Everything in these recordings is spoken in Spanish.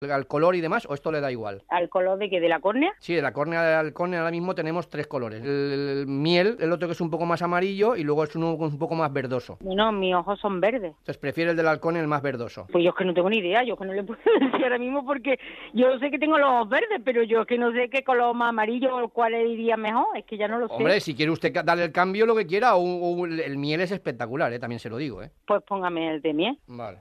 al color y demás, o esto le da igual? ¿Al color de qué? ¿De la córnea? Sí, de la córnea del halcón ahora mismo tenemos 3 colores. El miel, el otro que es un poco más amarillo y luego es uno un poco más verdoso. Bueno, mis ojos son verdes. Entonces prefiere el del halcón el más verdoso. Pues yo es que no tengo ni idea, yo es que no le puedo decir ahora mismo porque yo sé que tengo los ojos verdes, pero yo es que no sé qué color más amarillo o cuál iría mejor, es que ya no lo sé. Hombre, si quiere usted darle el cambio, lo que quiera, o el miel es espectacular, también se lo digo, Pues póngame el de miel. Vale.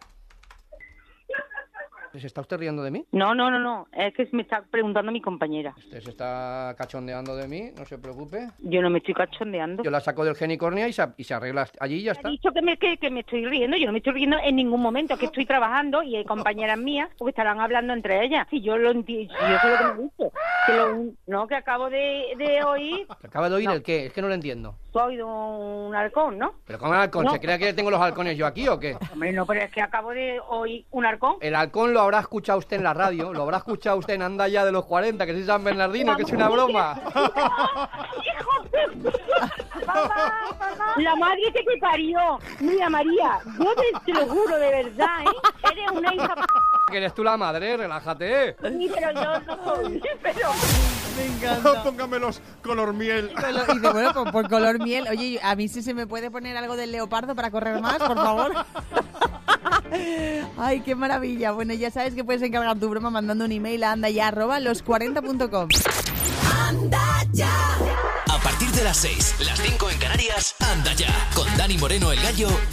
¿Se está usted riendo de mí? No, es que me está preguntando mi compañera. Usted se está cachondeando de mí, no se preocupe. Yo no me estoy cachondeando. Yo la saco del genicornia y se arregla allí y ya está. He dicho que me estoy riendo, yo no me estoy riendo en ningún momento, que estoy trabajando y hay compañeras mías porque estarán hablando entre ellas. Y yo lo entiendo, yo sé lo que me he dicho. Que acabo de oír. ¿Acaba de oír No. el qué? Es que no lo entiendo. Tú has oído un halcón, ¿no? ¿Pero cómo el halcón? No. ¿Se cree que tengo los halcones yo aquí o qué? Hombre, no, pero es que acabo de oír un halcón. El halcón lo habrá escuchado usted en la radio, lo habrá escuchado usted en Anda Ya de los 40, que es San Bernardino, que es una broma. ¡Hijo de... Papá, la madre que te parió. Mira, María, yo te lo juro de verdad, ¿eh? Eres una hija... Que eres tú la madre, relájate. Sí, pero yo no soy, pero... Me encanta. Póngamelos color miel. Y dice, bueno, por color miel. Oye, a mí sí se me puede poner algo del leopardo para correr más, por favor. Ay, qué maravilla. Bueno, ya sabes que puedes encargar tu broma mandando un email a andaya@los40.com. ¡Anda ya! A partir de las 6, las 5 en Canarias, Anda Ya, con Dani Moreno el Gallo